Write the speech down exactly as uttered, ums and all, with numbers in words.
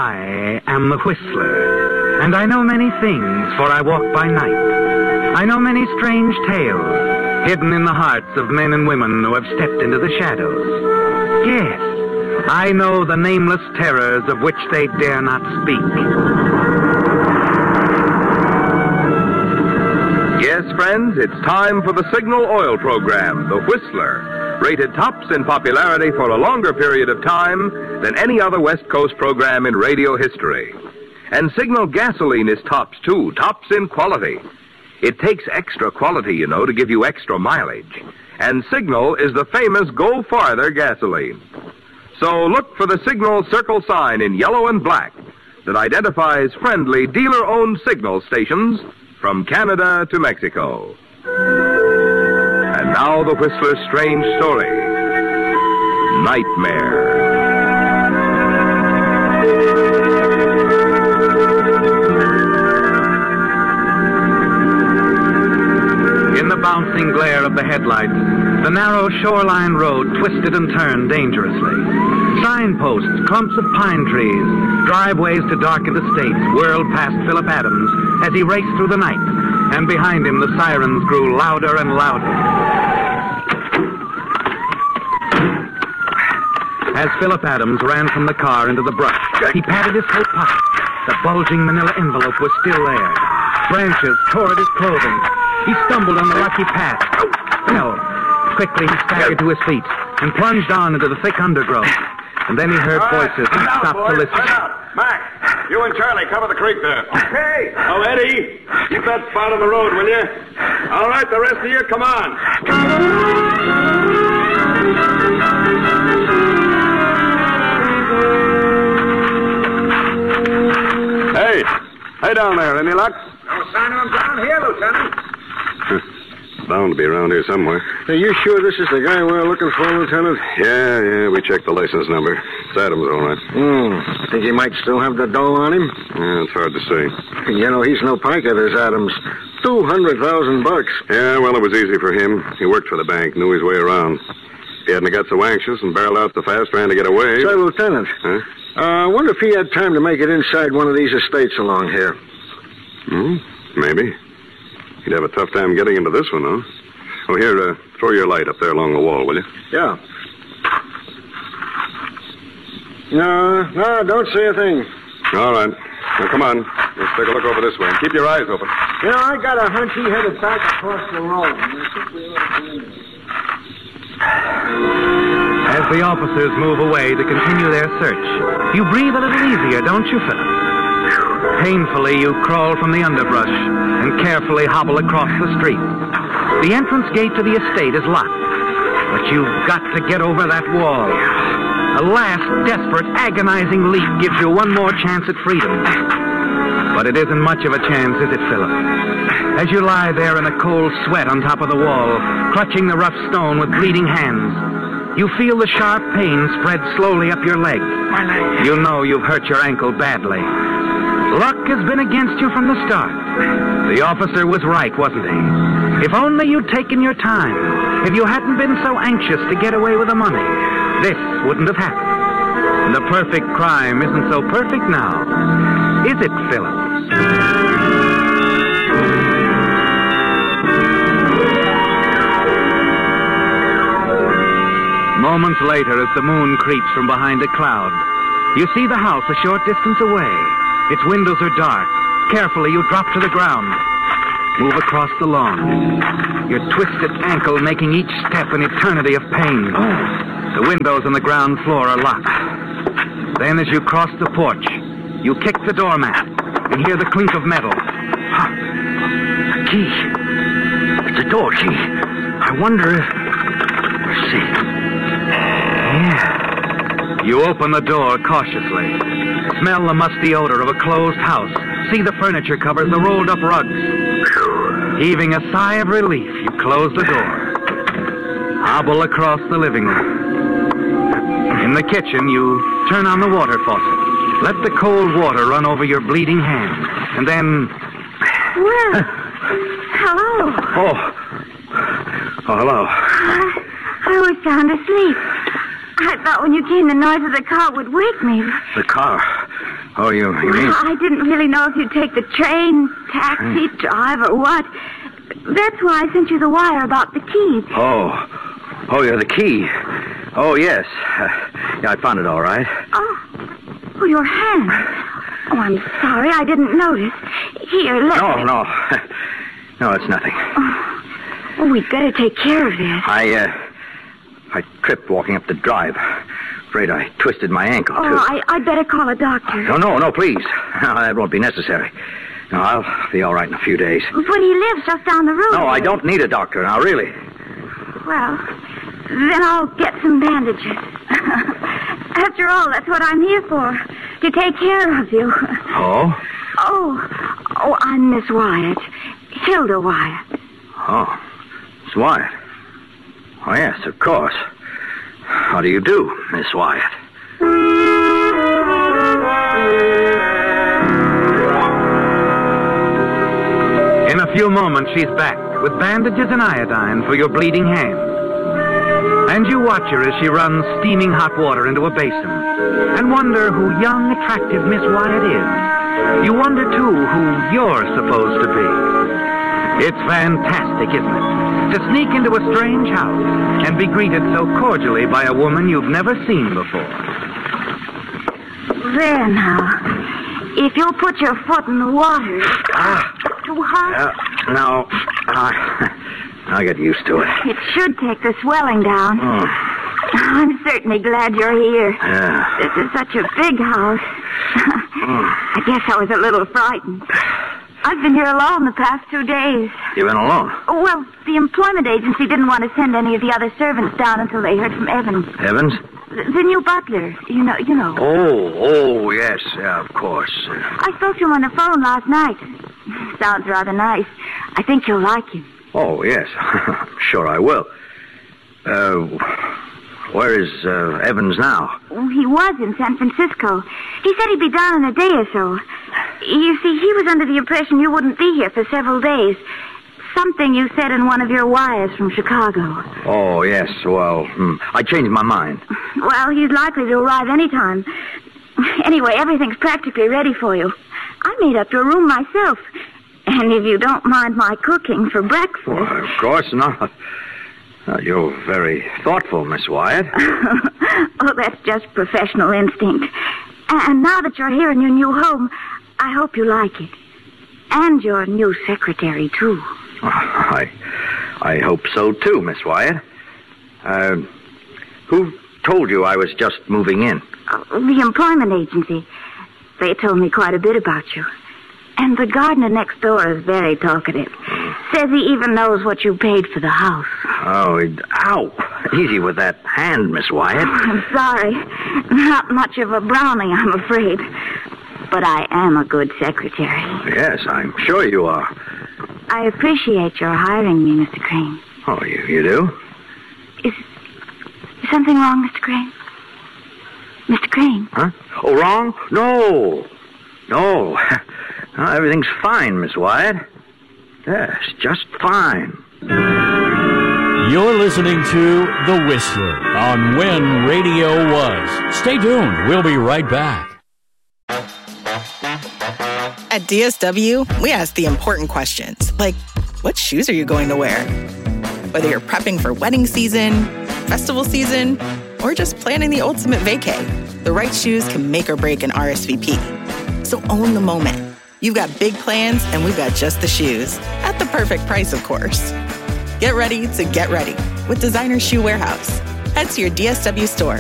I am the Whistler, and I know many things, for I walk by night. I know many strange tales, hidden in the hearts of men and women who have stepped into the shadows. Yes, I know the nameless terrors of which they dare not speak. Yes, friends, it's time for the Signal Oil program, The Whistler, rated tops in popularity for a longer period of time than any other West Coast program in radio history. And Signal gasoline is tops, too, tops in quality. It takes extra quality, you know, to give you extra mileage. And Signal is the famous Go Farther gasoline. So look for the Signal circle sign in yellow and black that identifies friendly dealer-owned Signal stations from Canada to Mexico. And now the Whistler's strange story, Nightmare. In the bouncing glare of the headlights, the narrow shoreline road twisted and turned dangerously. Signposts, clumps of pine trees, driveways to darkened estates whirled past Philip Adams as he raced through the night, and behind him the sirens grew louder and louder. As Philip Adams ran from the car into the brush, he patted his coat pocket. The bulging manila envelope was still there. Branches tore at his clothing. He stumbled on the rocky path, fell. Quickly he staggered to his feet and plunged on into the thick undergrowth. And then he heard right, voices and out, stopped boys, to listen. Out. Mac, you and Charlie cover the creek there. Okay. Oh, Eddie, keep that spot on the road, will you? All right, the rest of you, come on. Hey, hey down there, any luck? No sign of him down here, Lieutenant. Bound to be around here somewhere. Are you sure this is the guy we're looking for, Lieutenant? Yeah, yeah, we checked the license number. It's Adams, all right. Hmm. Think he might still have the dough on him? Yeah, it's hard to say. You know, he's no piker, this Adams. Two hundred thousand bucks. Yeah, well, it was easy for him. He worked for the bank, knew his way around. He hadn't got so anxious and barreled out so fast trying to get away. Say, Lieutenant. Huh? Uh, I wonder if he had time to make it inside one of these estates along here. Hmm, maybe. He'd have a tough time getting into this one, huh? Oh, here, uh, throw your light up there along the wall, will you? Yeah. No, no, don't see a thing. All right. Now, come on. Let's take a look over this way. Keep your eyes open. You know, I got a hunch he headed back across the road. As the officers move away to continue their search, you breathe a little easier, don't you, Philip? Painfully, you crawl from the underbrush and carefully hobble across the street. The entrance gate to the estate is locked, but you've got to get over that wall. A last, desperate, agonizing leap gives you one more chance at freedom. But it isn't much of a chance, is it, Philip? As you lie there in a cold sweat on top of the wall, clutching the rough stone with bleeding hands, you feel the sharp pain spread slowly up your leg. My leg. You know you've hurt your ankle badly. Luck has been against you from the start. The officer was right, wasn't he? If only you'd taken your time, if you hadn't been so anxious to get away with the money, this wouldn't have happened. The perfect crime isn't so perfect now, is it, Philip? Moments later, as the moon creeps from behind a cloud, you see the house a short distance away. Its windows are dark. Carefully, you drop to the ground. Move across the lawn. Your twisted ankle making each step an eternity of pain. The windows on the ground floor are locked. Then, as you cross the porch, you kick the doormat and hear the clink of metal. Huh. A key. It's a door key. I wonder if... Let's see. Yeah. You open the door cautiously. Smell the musty odor of a closed house. See the furniture covers, the rolled-up rugs. Heaving a sigh of relief, you close the door. Hobble across the living room. In the kitchen, you turn on the water faucet. Let the cold water run over your bleeding hand. And then... Well, hello. Oh. Oh, hello. I, I was sound asleep. I thought when you came, the noise of the car would wake me. The car. Oh, you, you mean... I didn't really know if you'd take the train, taxi, drive, or what. That's why I sent you the wire about the key. Oh. Oh, yeah, the key. Oh, yes. Uh, yeah, I found it all right. Oh. Oh, your hand. Oh, I'm sorry. I didn't notice. Here, let No, me... no. No, it's nothing. Oh, oh, we'd better take care of this. I, uh... I tripped walking up the drive. Afraid I twisted my ankle, Oh, too. I, I'd better call a doctor. No, no, no, please. No, that won't be necessary. No, I'll be all right in a few days. But he lives just down the road. No, I don't need a doctor now, really. Well, then I'll get some bandages. After all, that's what I'm here for. To take care of you. Oh? Oh, oh, I'm Miss Wyatt. Hilda Wyatt. Oh, Miss Wyatt. Oh, yes, of course. How do you do, Miss Wyatt? In a few moments, she's back with bandages and iodine for your bleeding hand. And you watch her as she runs steaming hot water into a basin and wonder who young, attractive Miss Wyatt is. You wonder, too, who you're supposed to be. It's fantastic, isn't it, to sneak into a strange house and be greeted so cordially by a woman you've never seen before. There now. If you'll put your foot in the water. Ah. Too hot? Uh, no. Uh, I'll get used to it. It should take the swelling down. Oh. I'm certainly glad you're here. Yeah. This is such a big house. I guess I was a little frightened. I've been here alone the past two days. You've been alone? Well, the employment agency didn't want to send any of the other servants down until they heard from Evans. Evans? The, the new butler. You know, you know. Oh, oh, yes, yeah, of course. I spoke to him on the phone last night. Sounds rather nice. I think you'll like him. Oh, yes. Sure I will. Uh, where is uh, Evans now? He was in San Francisco. He said he'd be down in a day or so. You see, he was under the impression you wouldn't be here for several days. Something you said in one of your wires from Chicago. Oh, yes, well, hmm, I changed my mind. Well, he's likely to arrive any time. Anyway, everything's practically ready for you. I made up your room myself. And if you don't mind my cooking for breakfast... Well, of course not. Uh, you're very thoughtful, Miss Wyatt. Oh, that's just professional instinct. And now that you're here in your new home, I hope you like it. And your new secretary, too. I I hope so, too, Miss Wyatt. Uh, who told you I was just moving in? Uh, the employment agency. They told me quite a bit about you. And the gardener next door is very talkative. Says he even knows what you paid for the house. Oh, it, ow. Easy with that hand, Miss Wyatt. Oh, I'm sorry. Not much of a brownie, I'm afraid. But I am a good secretary. Yes, I'm sure you are. I appreciate your hiring me, Mister Crane. Oh, you, you do? Is, is something wrong, Mister Crane? Mister Crane? Huh? Oh, wrong? No. No. No, everything's fine, Miss Wyatt. Yes, just fine. You're listening to The Whistler on When Radio Was. Stay tuned. We'll be right back. At D S W, we ask the important questions, like, what shoes are you going to wear? Whether you're prepping for wedding season, festival season, or just planning the ultimate vacay, the right shoes can make or break an R S V P. So own the moment. You've got big plans, and we've got just the shoes. At the perfect price, of course. Get ready to get ready with Designer Shoe Warehouse. Head to your D S W store